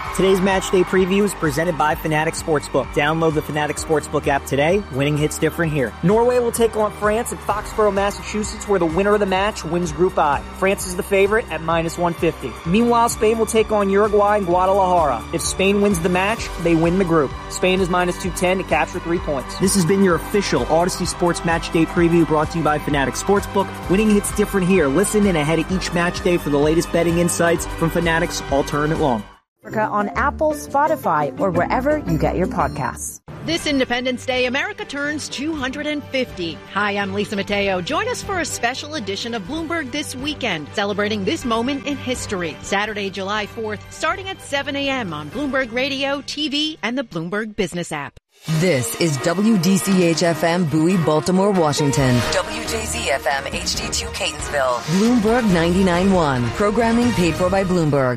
Today's match day preview is presented by Fanatics Sportsbook. Download the Fanatics Sportsbook app today. Winning hits different here. Norway will take on France at Foxborough, Massachusetts, where the winner of the match wins Group I. France is the favorite at minus 150. Meanwhile, Spain will take on Uruguay in Guadalajara. If Spain wins the match, they win the group. Spain is minus 210 to capture 3 points. This has been your official Odyssey Sports Match Day preview brought to you by Fanatics Sportsbook. Winning hits different here. Listen in ahead of each match day for the latest betting insights from Fanatics all tournament long. On Apple, Spotify, or wherever you get your podcasts. This Independence Day, America turns 250. Hi, I'm Lisa Mateo. Join us for a special edition of Bloomberg This Weekend, celebrating this moment in history. Saturday, July 4th, starting at 7 a.m. on Bloomberg Radio, TV, and the Bloomberg Business app. This is WDCH-FM Bowie, Baltimore, Washington. WJZ-FM HD2 Catonsville. Bloomberg 99.1. Programming paid for by Bloomberg.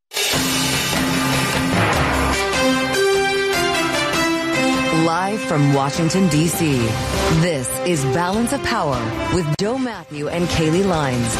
Live from Washington, D.C., this is Balance of Power with Joe Matthew and Kaylee Lines.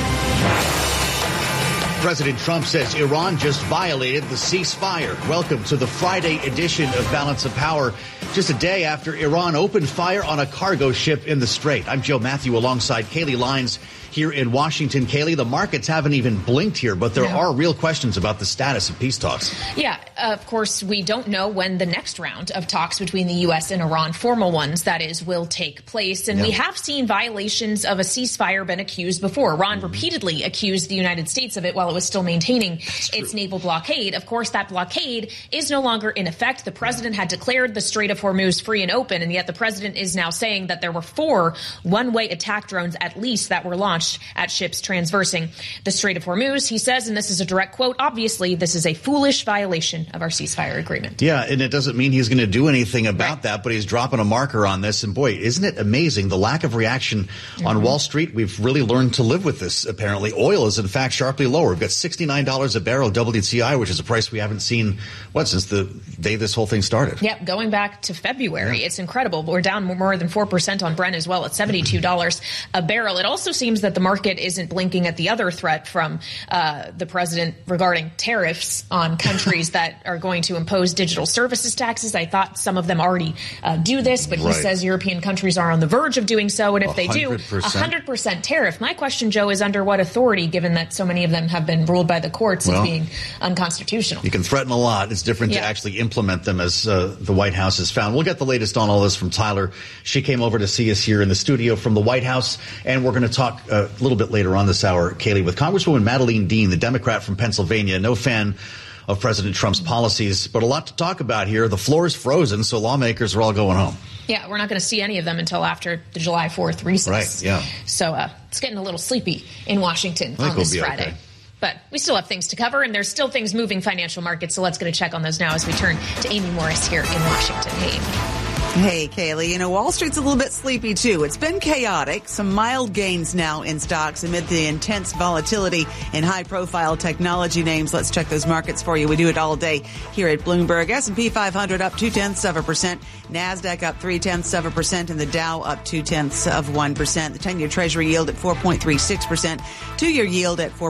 President Trump says Iran just violated the ceasefire. Welcome to the Friday edition of Balance of Power, just a day after Iran opened fire on a cargo ship in the Strait. I'm Joe Matthew alongside Kaylee Lines here in Washington. Kaylee, the markets haven't even blinked here, but there are real questions about the status of peace talks. Yeah, of course, we don't know when the next round of talks between the U.S. and Iran, formal ones, that is, will take place. And we have seen violations of a ceasefire been accused before. Iran repeatedly accused the United States of it while it was still maintaining its naval blockade. Of course, that blockade is no longer in effect. The president had declared the Strait of Hormuz free and open, and yet the president is now saying that there were 4 one-way attack drones at least that were launched at ships transversing the Strait of Hormuz. He says, and this is a direct quote, obviously this is a foolish violation of our ceasefire agreement. Yeah, and it doesn't mean he's going to do anything about that, but he's dropping a marker on this. And boy, isn't it amazing, the lack of reaction on Wall Street? We've really learned to live with this, apparently. Oil is, in fact, sharply lower. We've got $69 a barrel WTI, which is a price we haven't seen, since the day this whole thing started. Yep, going back to February. Yeah. It's incredible. We're down more than 4% on Brent as well at $72 a barrel. It also seems that the market isn't blinking at the other threat from the president regarding tariffs on countries that are going to impose digital services taxes. I thought some of them already do this, but he says European countries are on the verge of doing so. And if they do, 100% tariff. My question, Joe, is under what authority, given that so many of them have been ruled by the courts as being unconstitutional? You can threaten a lot. It's different to actually implement them, as the White House has found. We'll get the latest on all this from Tyler. She came over to see us here in the studio from the White House, and we're going to talk a little bit later on this hour, Kaylee, with Congresswoman Madeleine Dean, the Democrat from Pennsylvania. No fan of President Trump's policies, but a lot to talk about here. The floor is frozen, so lawmakers are all going home. Yeah, we're not going to see any of them until after the July 4th recess. Right, yeah. So it's getting a little sleepy in Washington on this Friday. Okay. But we still have things to cover, and there's still things moving financial markets, so let's get a check on those now as we turn to Amy Morris here in Washington. Hey, Amy. Hey, Kaylee. Wall Street's a little bit sleepy, too. It's been chaotic. Some mild gains now in stocks amid the intense volatility in high-profile technology names. Let's check those markets for you. We do it all day here at Bloomberg. S&P 500 up 0.2%. NASDAQ up 0.3%, and the Dow up 0.2%. The 10-year Treasury yield at 4.36%. 2-year yield at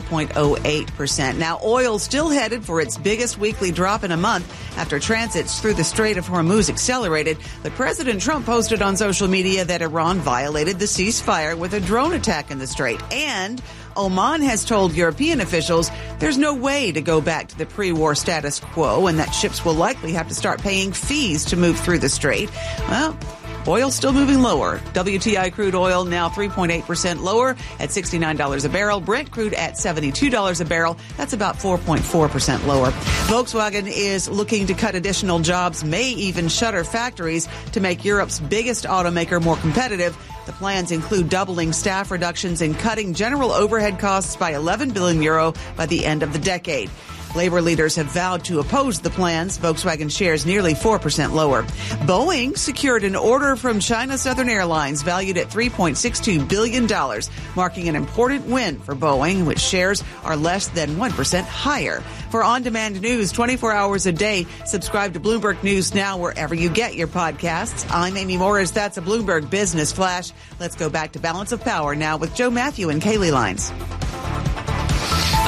4.08%. Now, oil still headed for its biggest weekly drop in a month after transits through the Strait of Hormuz accelerated. But President Trump posted on social media that Iran violated the ceasefire with a drone attack in the Strait. And Oman has told European officials there's no way to go back to the pre-war status quo and that ships will likely have to start paying fees to move through the Strait. Well, oil still moving lower. WTI crude oil now 3.8% lower at $69 a barrel. Brent crude at $72 a barrel. That's about 4.4% lower. Volkswagen is looking to cut additional jobs, may even shutter factories to make Europe's biggest automaker more competitive. The plans include doubling staff reductions and cutting general overhead costs by €11 billion by the end of the decade. Labor leaders have vowed to oppose the plans. Volkswagen shares nearly 4% lower. Boeing secured an order from China Southern Airlines valued at $3.62 billion, marking an important win for Boeing, which shares are less than 1% higher. For on-demand news 24 hours a day, subscribe to Bloomberg News Now wherever you get your podcasts. I'm Amy Morris. That's a Bloomberg Business Flash. Let's go back to Balance of Power now with Joe Matthew and Kaylee Lines.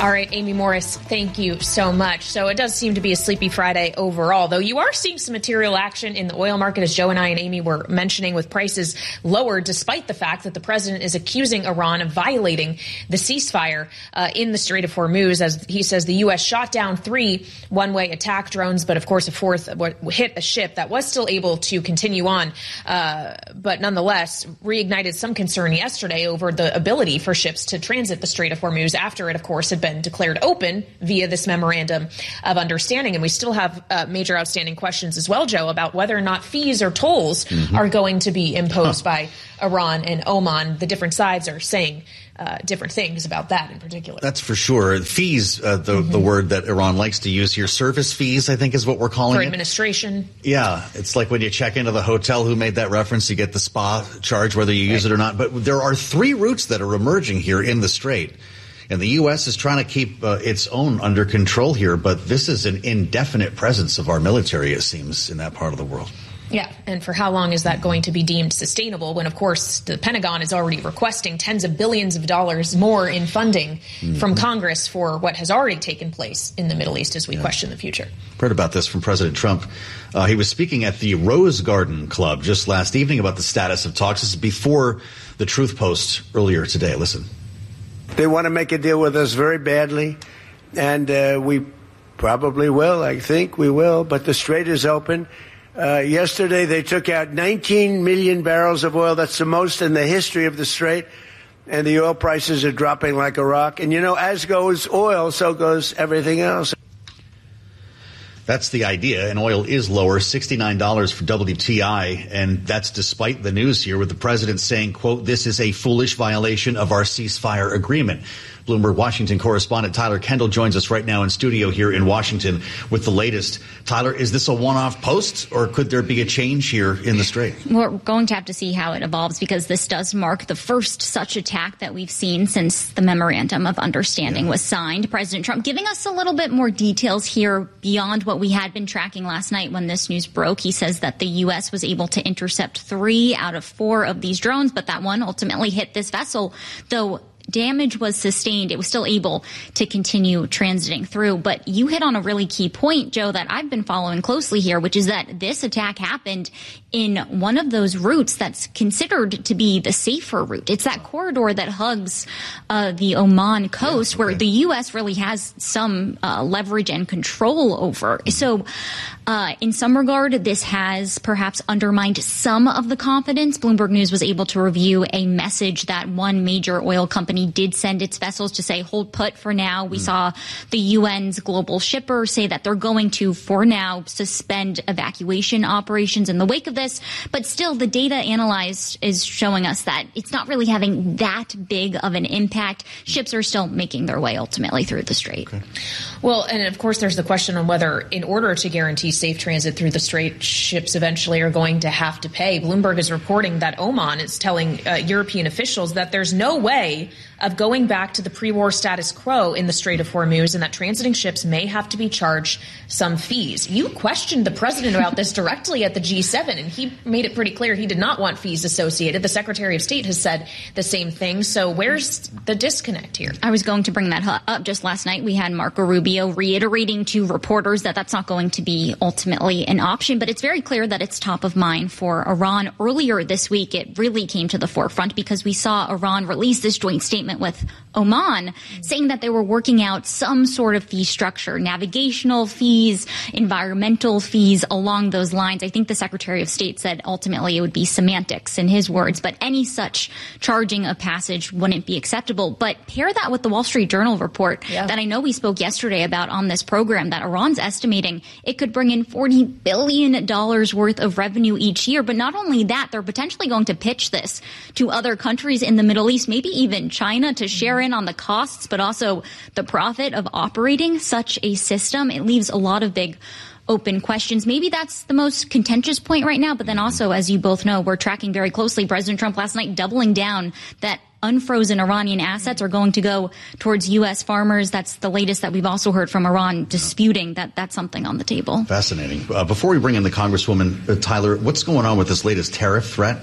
All right, Amy Morris, thank you so much. So it does seem to be a sleepy Friday overall, though you are seeing some material action in the oil market, as Joe and I and Amy were mentioning, with prices lower, despite the fact that the president is accusing Iran of violating the ceasefire in the Strait of Hormuz. As he says, the U.S. shot down 3 one-way attack drones, but of course a fourth hit a ship that was still able to continue on, but nonetheless reignited some concern yesterday over the ability for ships to transit the Strait of Hormuz after it, of course, had been declared open via this memorandum of understanding. And we still have major outstanding questions as well, Joe, about whether or not fees or tolls are going to be imposed by Iran and Oman. The different sides are saying different things about that in particular. That's for sure. Fees, the word that Iran likes to use here, service fees, I think is what we're calling it. For administration. Yeah. It's like when you check into the hotel, who made that reference, you get the spa charge, whether you use it or not. But there are 3 routes that are emerging here in the Strait. And the U.S. is trying to keep its own under control here, but this is an indefinite presence of our military, it seems, in that part of the world. Yeah, and for how long is that going to be deemed sustainable when, of course, the Pentagon is already requesting tens of billions of dollars more in funding from Congress for what has already taken place in the Middle East as we question the future. Heard about this from President Trump. He was speaking at the Rose Garden Club just last evening about the status of talks. This is before the Truth Post earlier today. Listen. They want to make a deal with us very badly, and we probably will. I think we will, but the Strait is open. Yesterday, they took out 19 million barrels of oil. That's the most in the history of the Strait, and the oil prices are dropping like a rock. And, you know, as goes oil, so goes everything else. That's the idea, and oil is lower, $69 for WTI, and that's despite the news here with the president saying, quote, this is a foolish violation of our ceasefire agreement. Bloomberg Washington correspondent Tyler Kendall joins us right now in studio here in Washington with the latest. Tyler, is this a one-off post, or could there be a change here in the Strait? We're going to have to see how it evolves, because this does mark the first such attack that we've seen since the Memorandum of Understanding was signed. President Trump giving us a little bit more details here beyond what we had been tracking last night when this news broke. He says that the U.S. was able to intercept 3 out of 4 of these drones, but that one ultimately hit this vessel, though damage was sustained. It was still able to continue transiting through. But you hit on a really key point, Joe, that I've been following closely here, which is that this attack happened in one of those routes that's considered to be the safer route. It's that corridor that hugs the Oman coast, where the U.S. really has some leverage and control over. So in some regard, this has perhaps undermined some of the confidence. Bloomberg News was able to review a message that one major oil company did send its vessels to say, hold put for now. We saw the UN's global shipper say that they're going to, for now, suspend evacuation operations in the wake of this. But still, the data analyzed is showing us that it's not really having that big of an impact. Ships are still making their way ultimately through the Strait. Okay. Well, and of course, there's the question on whether, in order to guarantee safe transit through the Strait, ships eventually are going to have to pay. Bloomberg is reporting that Oman is telling European officials that there's no way of going back to the pre-war status quo in the Strait of Hormuz, and that transiting ships may have to be charged some fees. You questioned the president about this directly at the G7, and he made it pretty clear he did not want fees associated. The Secretary of State has said the same thing. So where's the disconnect here? I was going to bring that up. Just last night, we had Marco Rubio reiterating to reporters that that's not going to be ultimately an option. But it's very clear that it's top of mind for Iran. Earlier this week, it really came to the forefront because we saw Iran release this joint statement with Oman saying that they were working out some sort of fee structure, navigational fees, environmental fees along those lines. I think the Secretary of State said ultimately it would be semantics in his words, but any such charging of passage wouldn't be acceptable. But pair that with the Wall Street Journal report that I know we spoke yesterday about on this program, that Iran's estimating it could bring in $40 billion worth of revenue each year. But not only that, they're potentially going to pitch this to other countries in the Middle East, maybe even China, to share in on the costs, but also the profit of operating such a system. It leaves a lot of big open questions. Maybe that's the most contentious point right now. But then also, as you both know, we're tracking very closely President Trump last night doubling down that unfrozen Iranian assets are going to go towards U.S. farmers. That's the latest that we've also heard from Iran, disputing that that's something on the table. Fascinating. Before we bring in the Congresswoman, Tyler, what's going on with this latest tariff threat?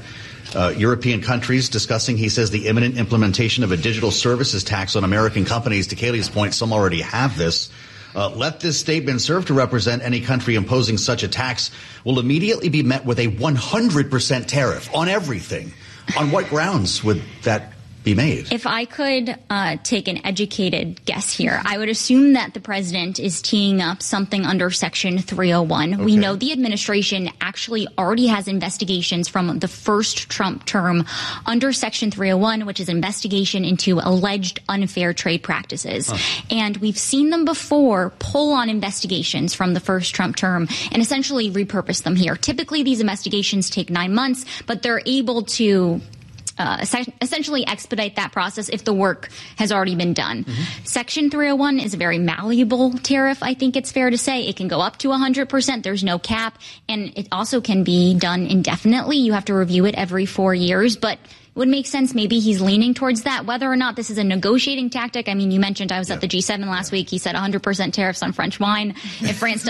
European countries discussing, he says, the imminent implementation of a digital services tax on American companies. To Kaylee's point, some already have this. Let this statement serve to represent any country imposing such a tax will immediately be met with a 100% tariff on everything. On what grounds would that be made? If I could take an educated guess here, I would assume that the president is teeing up something under Section 301. Okay. We know the administration actually already has investigations from the first Trump term under Section 301, which is investigation into alleged unfair trade practices. And we've seen them before pull on investigations from the first Trump term and essentially repurpose them here. Typically, these investigations take 9 months, but they're able to essentially expedite that process if the work has already been done. Section 301 is a very malleable tariff, I think it's fair to say. It can go up to 100%. There's no cap. And it also can be done indefinitely. You have to review it every 4 years. But it would make sense maybe he's leaning towards that. Whether or not this is a negotiating tactic, I mean, you mentioned I was at the G7 last week. He said 100% tariffs on French wine. If France